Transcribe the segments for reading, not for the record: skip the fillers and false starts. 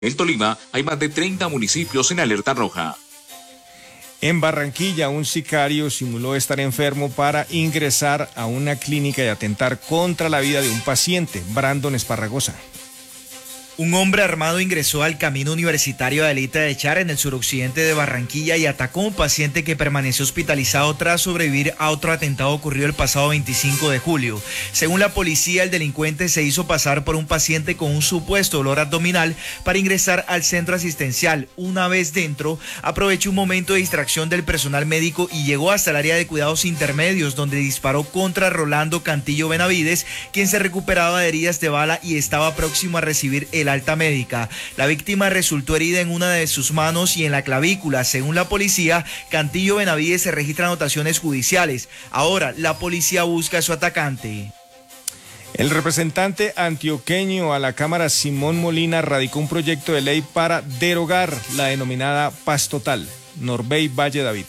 En Tolima hay más de 30 municipios en alerta roja. En Barranquilla, un sicario simuló estar enfermo para ingresar a una clínica y atentar contra la vida de un paciente. Brandon Esparragosa. Un hombre armado ingresó al camino universitario de Alita de Char en el suroccidente de Barranquilla y atacó a un paciente que permaneció hospitalizado tras sobrevivir a otro atentado ocurrido el pasado 25 de julio. Según la policía, el delincuente se hizo pasar por un paciente con un supuesto dolor abdominal para ingresar al centro asistencial. Una vez dentro, aprovechó un momento de distracción del personal médico y llegó hasta el área de cuidados intermedios, donde disparó contra Rolando Cantillo Benavides, quien se recuperaba de heridas de bala y estaba próximo a recibir el alta médica. La víctima resultó herida en una de sus manos y en la clavícula. Según la policía, Cantillo Benavides se registra anotaciones judiciales. Ahora, la policía busca a su atacante. El representante antioqueño a la Cámara, Simón Molina, radicó un proyecto de ley para derogar la denominada paz total. Norbey Valle David.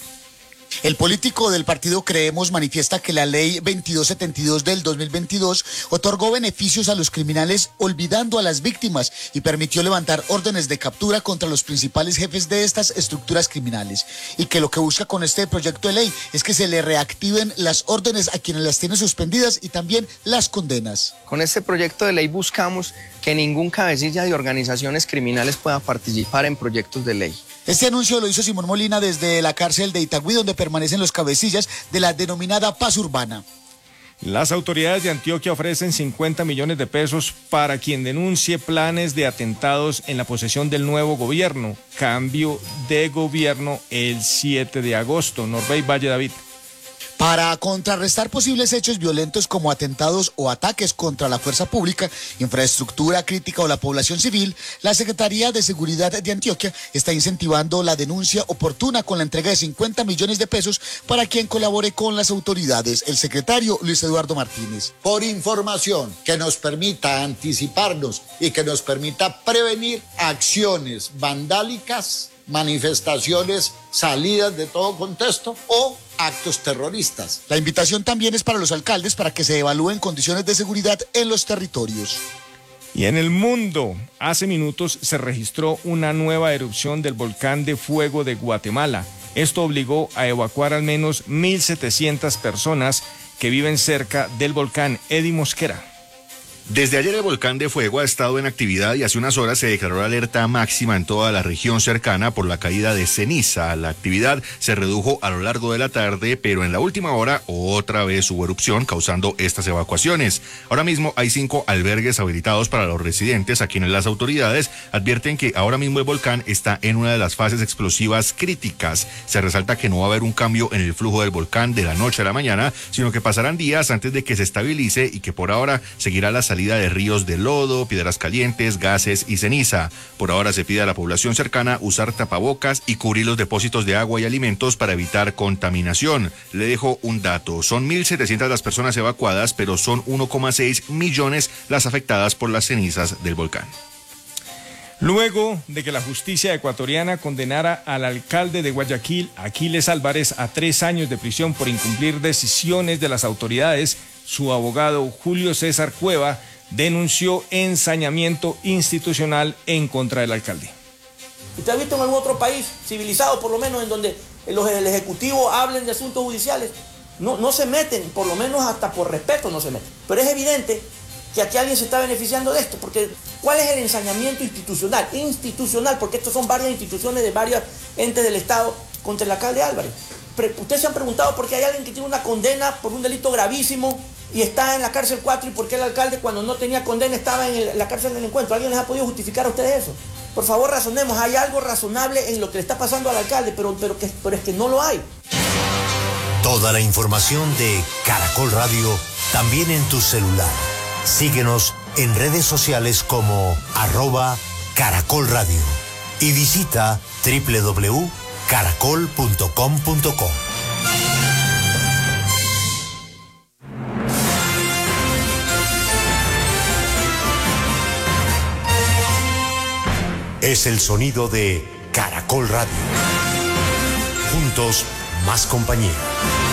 El político del partido Creemos manifiesta que la ley 2272 del 2022 otorgó beneficios a los criminales olvidando a las víctimas y permitió levantar órdenes de captura contra los principales jefes de estas estructuras criminales, y que lo que busca con este proyecto de ley es que se le reactiven las órdenes a quienes las tienen suspendidas y también las condenas. Con este proyecto de ley buscamos que ningún cabecilla de organizaciones criminales pueda participar en proyectos de ley. Este anuncio lo hizo Simón Molina desde la cárcel de Itagüí, donde permanecen los cabecillas de la denominada paz urbana. Las autoridades de Antioquia ofrecen 50 millones de pesos para quien denuncie planes de atentados en la posesión del nuevo gobierno. Cambio de gobierno el 7 de agosto. Norbey Valle David. Para contrarrestar posibles hechos violentos como atentados o ataques contra la fuerza pública, infraestructura crítica o la población civil, la Secretaría de Seguridad de Antioquia está incentivando la denuncia oportuna con la entrega de 50 millones de pesos para quien colabore con las autoridades. El secretario Luis Eduardo Martínez. Por información que nos permita anticiparnos y que nos permita prevenir acciones vandálicas, manifestaciones salidas de todo contexto o actos terroristas. La invitación también es para los alcaldes para que se evalúen condiciones de seguridad en los territorios. Y en el mundo, hace minutos se registró una nueva erupción del volcán de fuego de Guatemala. Esto obligó a evacuar al menos 1.700 personas que viven cerca del volcán. Eddie Mosquera. Desde ayer el volcán de fuego ha estado en actividad y hace unas horas se declaró alerta máxima en toda la región cercana por la caída de ceniza. La actividad se redujo a lo largo de la tarde, pero en la última hora otra vez hubo erupción causando estas evacuaciones. Ahora mismo hay 5 albergues habilitados para los residentes, a quienes las autoridades advierten que ahora mismo el volcán está en una de las fases explosivas críticas. Se resalta que no va a haber un cambio en el flujo del volcán de la noche a la mañana, sino que pasarán días antes de que se estabilice y que por ahora seguirá la salida de ríos de lodo, piedras calientes, gases y ceniza. Por ahora se pide a la población cercana usar tapabocas y cubrir los depósitos de agua y alimentos para evitar contaminación. Le dejo un dato, son 1.700 las personas evacuadas, pero son 1,6 millones las afectadas por las cenizas del volcán. Luego de que la justicia ecuatoriana condenara al alcalde de Guayaquil, Aquiles Álvarez, a 3 años de prisión por incumplir decisiones de las autoridades, su abogado Julio César Cueva denunció ensañamiento institucional en contra del alcalde. ¿Usted ha visto en algún otro país civilizado, por lo menos, en donde el Ejecutivo hablen de asuntos judiciales? No se meten, por lo menos hasta por respeto no se meten. Pero es evidente que aquí alguien se está beneficiando de esto, porque ¿cuál es el ensañamiento institucional? Institucional, porque estos son varias instituciones de varios entes del Estado contra el alcalde Álvarez. Ustedes se han preguntado por qué hay alguien que tiene una condena por un delito gravísimo y está en la cárcel 4 y por qué el alcalde cuando no tenía condena estaba en la cárcel del encuentro. ¿Alguien les ha podido justificar a ustedes eso? Por favor, razonemos. Hay algo razonable en lo que le está pasando al alcalde, pero es que no lo hay. Toda la información de Caracol Radio también en tu celular. Síguenos en redes sociales como @Caracol Radio y visita www.caracol.com.co. Es el sonido de Caracol Radio. Juntos, más compañía.